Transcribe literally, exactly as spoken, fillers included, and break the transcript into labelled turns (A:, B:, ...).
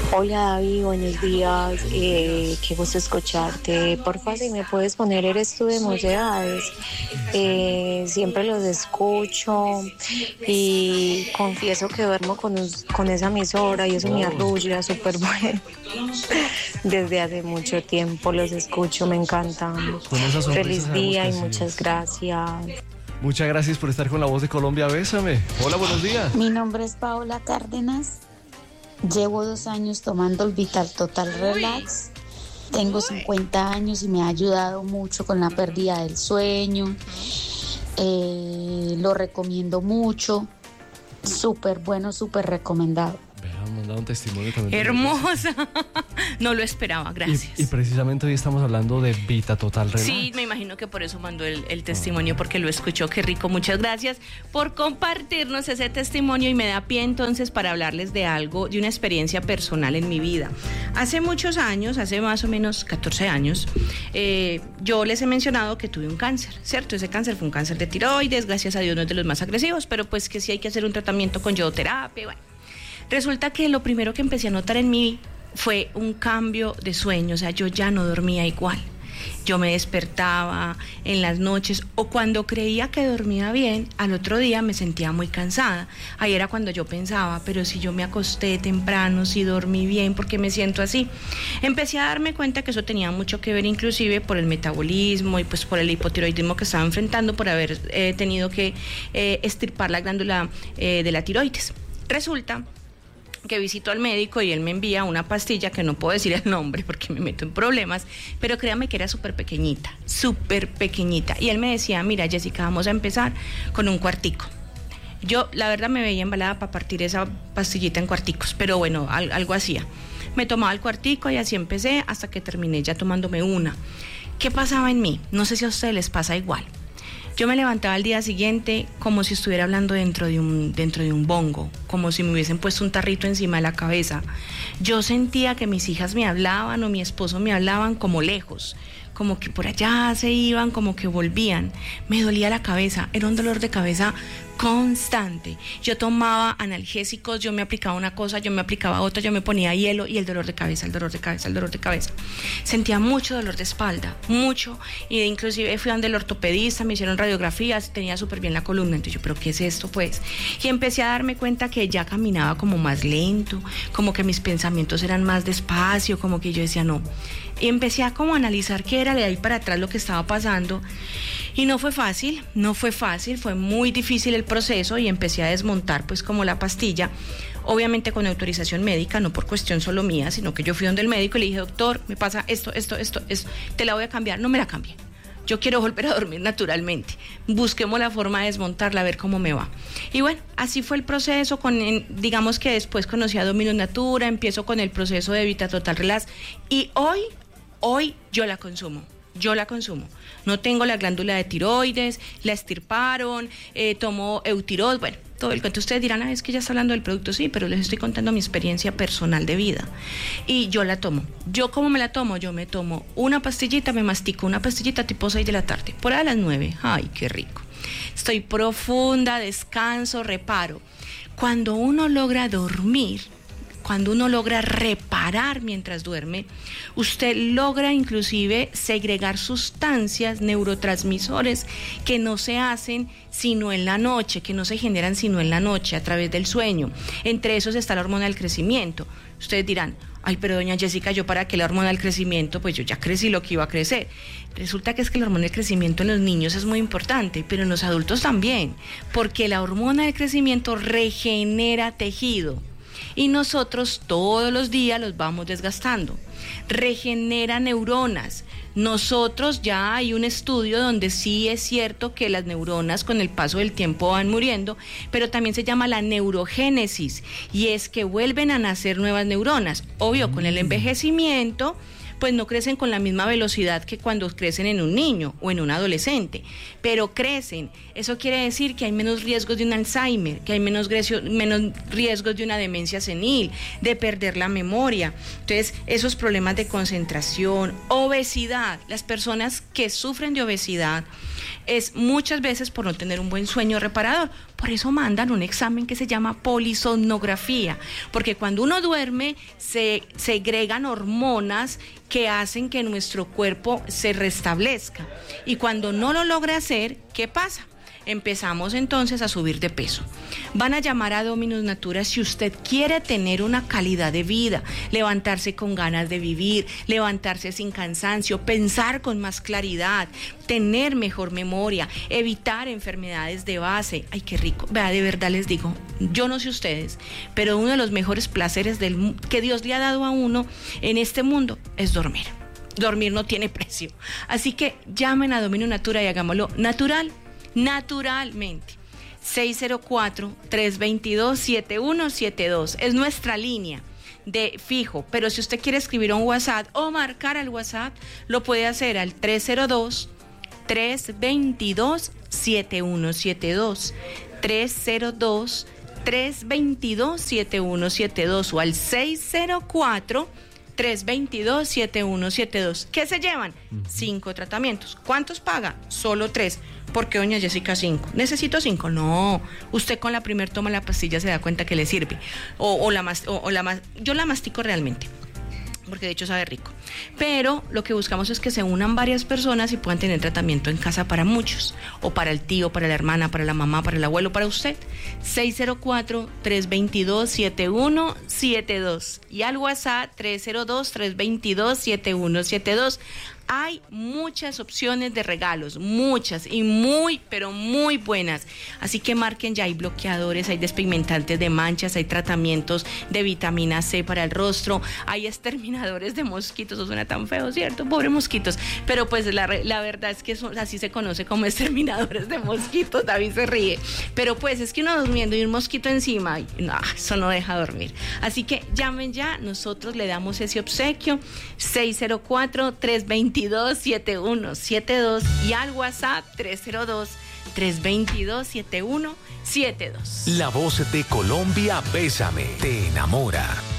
A: Hola David, buenos días, eh, qué gusto escucharte. Porfa, si me puedes poner Eres tú de Mocedades. Eh, siempre los escucho y confieso que duermo con, us- con esa emisora y eso me arrulla, súper bueno. Desde hace mucho tiempo los escucho, me encantan.
B: Con esa sonrisa
A: Feliz
B: sabemos
A: día
B: que
A: y
B: así
A: muchas
B: es.
A: gracias.
B: Muchas gracias por estar con La Voz de Colombia. Bésame. Hola, buenos días.
C: Mi nombre es Paola Cárdenas. Llevo dos años tomando el Vital Total Relax. Tengo cincuenta años y me ha ayudado mucho con la pérdida del sueño. Eh, lo recomiendo mucho. Súper bueno, súper recomendado.
B: Vea, han mandado un testimonio también.
D: Hermosa. No lo esperaba, gracias.
B: Y, y precisamente hoy estamos hablando de Vita Total Relax.
D: Sí, me imagino que por eso mandó el, el testimonio, porque lo escuchó. Qué rico, muchas gracias por compartirnos ese testimonio y me da pie entonces para hablarles de algo, de una experiencia personal en mi vida. Hace muchos años, hace más o menos catorce años, eh, yo les he mencionado que tuve un cáncer, ¿cierto? Ese cáncer fue un cáncer de tiroides, gracias a Dios no es de los más agresivos, pero pues que sí hay que hacer un tratamiento con yodoterapia, bueno. Resulta que lo primero que empecé a notar en mí fue un cambio de sueño, o sea, yo ya no dormía igual. Yo me despertaba en las noches o cuando creía que dormía bien, al otro día me sentía muy cansada. Ahí era cuando yo pensaba, pero si yo me acosté temprano, si dormí bien, ¿por qué me siento así? Empecé a darme cuenta que eso tenía mucho que ver inclusive por el metabolismo y pues por el hipotiroidismo que estaba enfrentando por haber eh, tenido que eh, extirpar la glándula eh, de la tiroides. Resulta que visito al médico y él me envía una pastilla que no puedo decir el nombre porque me meto en problemas, pero créame que era súper pequeñita, súper pequeñita. Y él me decía, mira Jessica, vamos a empezar con un cuartico. Yo la verdad me veía embalada para partir esa pastillita en cuarticos, pero bueno, al, algo hacía. Me tomaba el cuartico y así empecé hasta que terminé ya tomándome una. ¿Qué pasaba en mí? No sé si a ustedes les pasa igual. Yo me levantaba al día siguiente como si estuviera hablando dentro de un, dentro de un bongo, como si me hubiesen puesto un tarrito encima de la cabeza. Yo sentía que mis hijas me hablaban o mi esposo me hablaban como lejos, como que por allá se iban, como que volvían. Me dolía la cabeza, era un dolor de cabeza constante. Yo tomaba analgésicos, yo me aplicaba una cosa, yo me aplicaba otra, yo me ponía hielo y el dolor de cabeza, el dolor de cabeza, el dolor de cabeza. Sentía mucho dolor de espalda, mucho, y inclusive fui donde el ortopedista, me hicieron radiografías, tenía súper bien la columna, entonces yo, ¿pero qué es esto pues? Y empecé a darme cuenta que ya caminaba como más lento, como que mis pensamientos eran más despacio, como que yo decía no. Y empecé a como analizar qué era de ahí para atrás lo que estaba pasando, y no fue fácil, no fue fácil, fue muy difícil el proceso y empecé a desmontar pues como la pastilla, obviamente con autorización médica, no por cuestión solo mía, sino que yo fui donde el médico y le dije, doctor, me pasa esto, esto, esto, esto, te la voy a cambiar, no me la cambie, yo quiero volver a dormir naturalmente, busquemos la forma de desmontarla, a ver cómo me va. Y bueno, así fue el proceso, con, digamos que después conocí a Dominus Natura, empiezo con el proceso de Vita Total Relax y hoy, hoy yo la consumo. Yo la consumo, no tengo la glándula de tiroides, la extirparon, eh, tomo Eutirox, bueno, todo el cuento. Ustedes dirán, ah, es que ya está hablando del producto, sí, pero les estoy contando mi experiencia personal de vida. Y yo la tomo. ¿Yo cómo me la tomo? Yo me tomo una pastillita, me mastico una pastillita tipo seis de la tarde, por ahí a las nueve, ay, qué rico. Estoy profunda, descanso, reparo. Cuando uno logra dormir, cuando uno logra reparar mientras duerme, usted logra inclusive segregar sustancias, neurotransmisores que no se hacen sino en la noche, que no se generan sino en la noche a través del sueño. Entre esos está la hormona del crecimiento. Ustedes dirán, ay, pero doña Jessica, ¿yo para qué la hormona del crecimiento? Pues yo ya crecí lo que iba a crecer. Resulta que es que la hormona del crecimiento en los niños es muy importante, pero en los adultos también, porque la hormona del crecimiento regenera tejido. Y nosotros todos los días los vamos desgastando. Regenera neuronas. Nosotros ya hay un estudio donde sí es cierto que las neuronas con el paso del tiempo van muriendo, pero también se llama la neurogénesis, y es que vuelven a nacer nuevas neuronas. Obvio, con el envejecimiento pues no crecen con la misma velocidad que cuando crecen en un niño o en un adolescente, pero crecen. Eso quiere decir que hay menos riesgos de un Alzheimer, que hay menos, menos riesgos de una demencia senil, de perder la memoria. Entonces, esos problemas de concentración, obesidad, las personas que sufren de obesidad es muchas veces por no tener un buen sueño reparador, Por eso mandan un examen que se llama polisomnografía, porque cuando uno duerme se segregan hormonas que hacen que nuestro cuerpo se restablezca. Y cuando no lo logra hacer, ¿qué pasa? Empezamos entonces a subir de peso. Van a llamar a Dominus Natura si usted quiere tener una calidad de vida, levantarse con ganas de vivir, levantarse sin cansancio, pensar con más claridad, tener mejor memoria, evitar enfermedades de base. Ay, qué rico. Vea, de verdad les digo, yo no sé ustedes, pero uno de los mejores placeres del, que Dios le ha dado a uno en este mundo es dormir. Dormir no tiene precio. Así que llamen a Dominus Natura y hagámoslo natural. Naturalmente. seis cero cuatro, tres dos dos, siete uno siete dos es nuestra línea de fijo, pero si usted quiere escribir un WhatsApp o marcar al WhatsApp, lo puede hacer al tres cero dos, tres dos dos, siete uno siete dos, tres cero dos, tres dos dos, siete uno siete dos o al seis cero cuatro, tres dos dos, siete uno siete dos. ¿Qué se llevan? Uh-huh. Cinco tratamientos. ¿Cuántos paga? Solo tres. ¿Por qué, doña Jessica, cinco? ¿Necesito cinco? No. Usted con la primer toma de la pastilla se da cuenta que le sirve. O, o la más, o, o la más, yo la mastico realmente, porque de hecho sabe rico. Pero lo que buscamos es que se unan varias personas y puedan tener tratamiento en casa para muchos, o para el tío, para la hermana, para la mamá, para el abuelo, para usted. seis cero cuatro, tres dos dos, siete uno siete dos y al WhatsApp tres cero dos, tres dos dos, siete uno siete dos. Hay muchas opciones de regalos, muchas y muy, pero muy buenas. Así que marquen ya, hay bloqueadores, hay despigmentantes de manchas, hay tratamientos de vitamina C para el rostro, hay exterminadores de mosquitos. Eso suena tan feo, ¿cierto? Pobre mosquitos. Pero pues la, la verdad es que eso, así se conoce como exterminadores de mosquitos. David se ríe. Pero pues es que uno durmiendo y un mosquito encima, y, no, eso no deja dormir. Así que llamen ya, nosotros le damos ese obsequio. seis cero cuatro, tres dos dos, siete uno siete dos y al WhatsApp tres cero dos, tres dos dos, siete uno siete dos.
E: La voz de Colombia, Bésame, te enamora.